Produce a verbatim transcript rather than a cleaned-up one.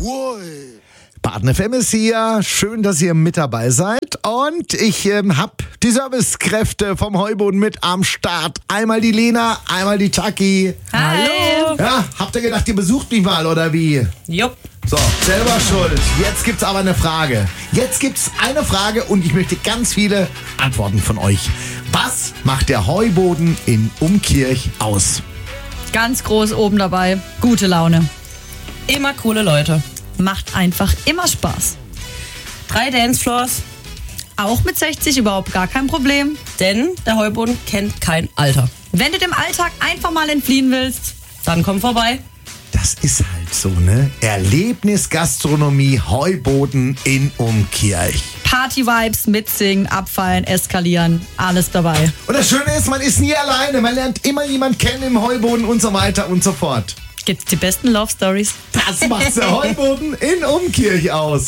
Baden F M ist hier. Schön, dass ihr mit dabei seid. Und ich ähm, habe die Servicekräfte vom Heuboden mit am Start. Einmal die Lena, einmal die Taki. Hallo. Ja, habt ihr gedacht, ihr besucht mich mal oder wie? Jupp. So, selber schuld. Jetzt gibt's aber eine Frage. Jetzt gibt's eine Frage und ich möchte ganz viele Antworten von euch. Was macht der Heuboden in Umkirch aus? Ganz groß oben dabei. Gute Laune. Immer coole Leute. Macht einfach immer Spaß. Drei Dancefloors, Auch mit sechzig überhaupt gar kein Problem. denn der Heuboden kennt kein Alter. Wenn du dem Alltag einfach mal entfliehen willst, Dann komm vorbei. Das ist halt so, ne? Erlebnisgastronomie Heuboden in Umkirch. Party-Vibes, mitsingen, abfallen, eskalieren, alles dabei. Und das Schöne ist, man ist nie alleine. Man lernt immer jemanden kennen im Heuboden und so weiter und so fort. Gibt's die besten Love Stories? Das macht der Heuboden in Umkirch aus.